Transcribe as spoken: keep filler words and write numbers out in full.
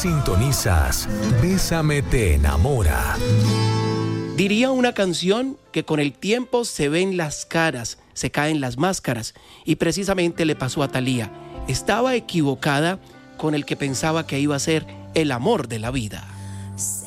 Sintonizas Bésame te enamora. Diría una canción que con el tiempo se ven las caras, se caen las máscaras, y precisamente le pasó a Thalía. Estaba equivocada con el que pensaba que iba a ser el amor de la vida.